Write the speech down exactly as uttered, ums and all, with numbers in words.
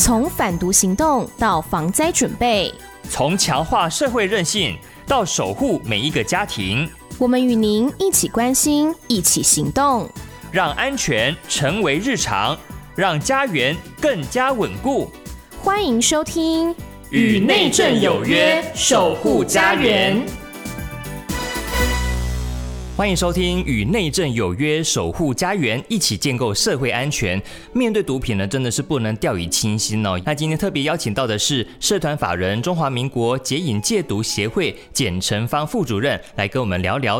从反毒行动到防灾准备， 从强化社会韧性到守护每一个家庭， 我们与您一起关心，一起行动， 让安全成为日常，让家园更加稳固。 欢迎收听《 与内政有约，守护家园》。欢迎收听《与内政有约，守护家园》，一起建构社会安全。面对毒品呢，真的是不能掉以轻心哦。那今天特别邀请到的是社团法人中华民国解瘾戒毒协会简成芳副主任，来跟我们聊聊